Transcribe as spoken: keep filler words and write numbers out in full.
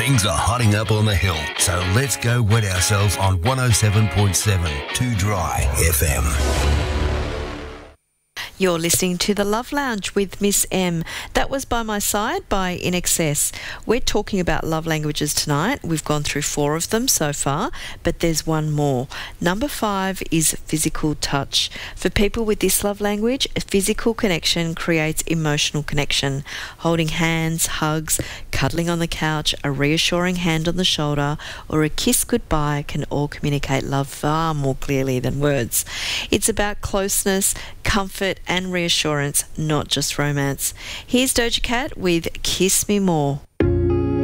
Things are hotting up on the hill, so let's go wet ourselves on one oh seven point seven Too Dry F M. You're listening to The Love Lounge with Miss M. That was By My Side by In Excess. We're talking about love languages tonight. We've gone through four of them so far, but there's one more. Number five is physical touch. For people with this love language, a physical connection creates emotional connection. Holding hands, hugs, cuddling on the couch, a reassuring hand on the shoulder, or a kiss goodbye can all communicate love far more clearly than words. It's about closeness, comfort and reassurance, not just romance. Here's Doja Cat with Kiss Me More.